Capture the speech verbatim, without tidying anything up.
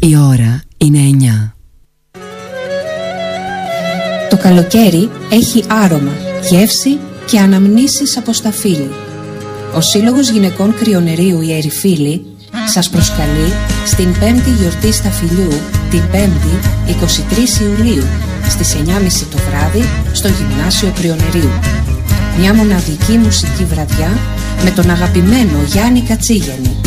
Η ώρα είναι εννιά. Το καλοκαίρι έχει άρωμα, γεύση και αναμνήσεις από σταφύλι. Ο Σύλλογος Γυναικών Κρυονερίου «Η Ερυφίλη» σας προσκαλεί στην πέμπτη γιορτή σταφυλιού, την πέμπτη εικοστή τρίτη Ιουλίου, στις εννιά και μισή το βράδυ στο Γυμνάσιο Κρυονερίου. Μια μοναδική μουσική βραδιά με τον αγαπημένο Γιάννη Κατσίγενη.